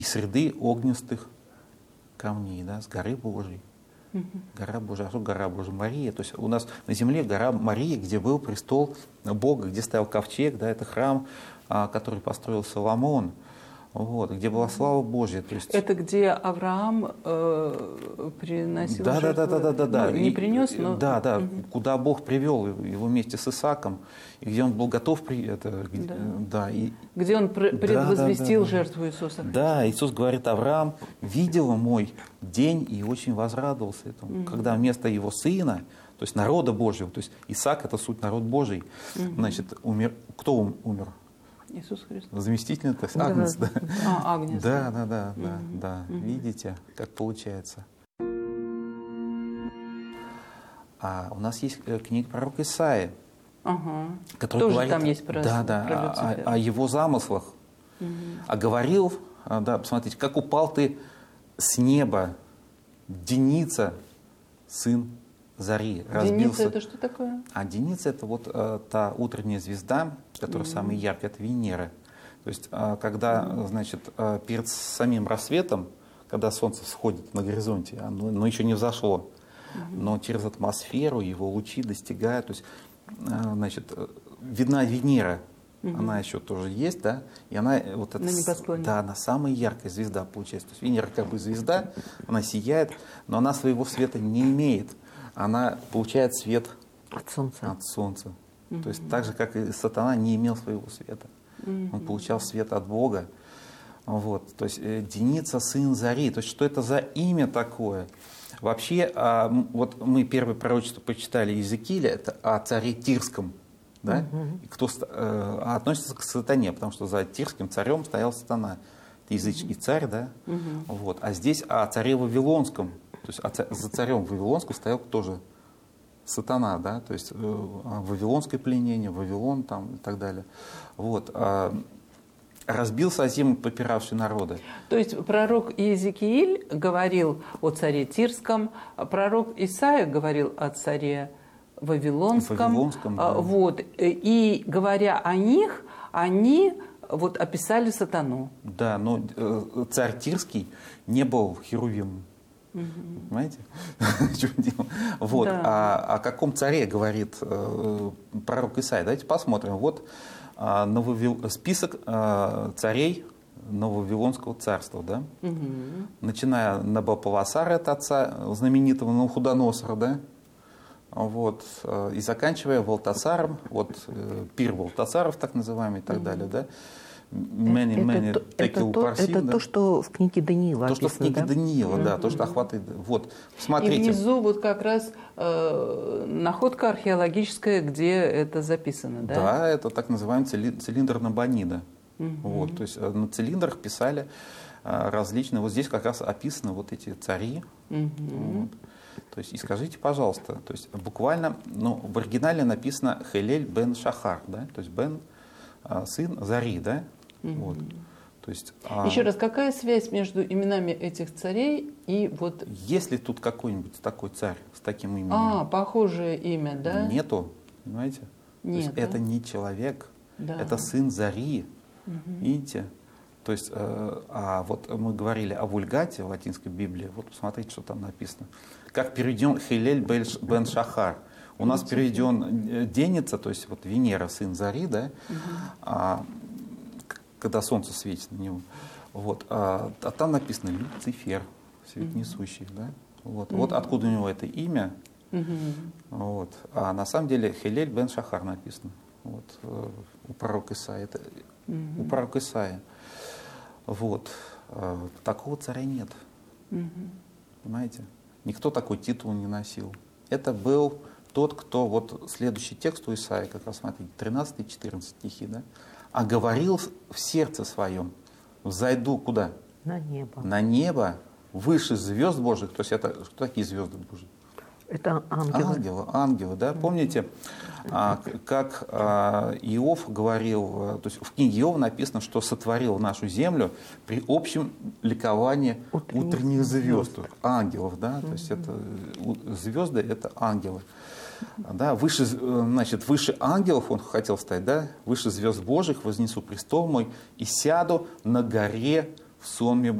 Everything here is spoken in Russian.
из среды огнистых камней, да, с горы Божьей. Гора Божия, а что гора Божия? Мария. То есть у нас на земле гора Мария, где был престол Бога, где стоял ковчег, да, это храм, который построил Соломон, вот, где была слава Божья. То есть... Это где Авраам приносил жертву? Да. Ну, не принес, но... Да, куда Бог привел его вместе с Исааком, и где он был готов... Где он предвозвестил жертву Иисуса. Да, Иисус говорит: Авраам видел мой день и очень возрадовался этому. Когда вместо его сына, то есть народа Божьего, то есть Исаак — это суть народ Божий, значит, умер. Кто умер? Иисус Христос. Заместительно, то есть Агнец, да. Агнец. Да. Видите, как получается. А у нас есть книга пророка Исаии, который тоже говорит, там есть про Люцифера. о его замыслах. А говорил, посмотрите, как упал ты с неба, Деница, сын зари, разбился. Деница — это что такое? А Деница — это вот та утренняя звезда, которая самая яркая, это Венера. То есть когда, значит, перед самим рассветом, когда солнце всходит на горизонте, оно еще не взошло, но через атмосферу его лучи достигают, то есть, значит, видна Венера, она еще тоже есть, да, и она вот это, на небосклоне. Да, она самая яркая звезда получается. То есть Венера как бы звезда, она сияет, но она своего света не имеет. Она получает свет от солнца. То есть так же, как и сатана не имел своего света. Он получал свет от Бога. Вот. То есть Деница, сын зари. То есть что это за имя такое? Вообще, вот мы первое пророчество почитали Иезекииля, это о царе Тирском. Да? И кто относится к сатане, потому что за Тирским царем стоял сатана. Это языческий царь, да? Вот. А здесь о царе Вавилонском. То есть за царем Вавилонским стоял тоже сатана, да, то есть вавилонское пленение, Вавилон там и так далее. Вот. Разбился о землю попиравший народы. То есть пророк Иезекииль говорил о царе Тирском, пророк Исаия говорил о царе Вавилонском. Да. Вот. И говоря о них, они вот описали сатану. Да, но царь Тирский не был херувимом. Понимаете? Вот. Да. О каком царе говорит пророк Исаия? Давайте посмотрим. Вот список царей Нововавилонского царства. Да? Начиная Набопаласара, от отца знаменитого Навуходоносора, да? Вот. И заканчивая Валтасаром, вот Пир Валтасаров, так называемый, и так далее. Да? Это то, что в книге Даниила написано. То, что в книге Даниила, да, то, что охватывает. Вот, смотрите. И внизу вот как раз находка археологическая, где это записано, да? Да, это так называемый цилиндр Набонида. Вот, то есть на цилиндрах писали различные. Вот здесь как раз описаны вот эти цари. Вот. То есть, и скажите, пожалуйста, то есть буквально, ну, в оригинале написано Хелель бен Шахар, да, то есть бен сын Зари, да. Вот. То есть, еще раз, какая связь между именами этих царей и вот... Есть ли тут какой-нибудь такой царь с таким именем? Похожее имя, да? Нету, понимаете? Нет, то есть это не человек, это сын Зари, видите? То есть, вот мы говорили о Вульгате в латинской Библии, вот посмотрите, что там написано. Как переведен Хилель бен Шахар. У нас переведен Деница, то есть вот Венера, сын Зари, да, когда солнце светит на него. Вот, а там написано Люцифер, свет несущий, да. Вот, вот откуда у него это имя. Вот. А на самом деле Хилель бен Шахар написано. Вот, у пророка Исаия. Это у пророка Исаия. Вот. Такого царя нет. Понимаете? Никто такой титул не носил. Это был тот, кто, вот следующий текст у Исаии, как раз смотрите, 13-14 стихи, да? «А говорил в сердце своем, взойду куда? На небо. На небо, выше звезд Божьих». То есть это, что такие звезды Божьи? Это ангелы. Ангелы, да? Помните, как Иов говорил, то есть в книге Иова написано, что сотворил нашу землю при общем ликовании утренних звезд, ангелов, да? То есть это звезды, это ангелы. Да, выше, значит, выше ангелов он хотел стать, да, выше звезд Божьих вознесу престол мой и сяду на горе в сонме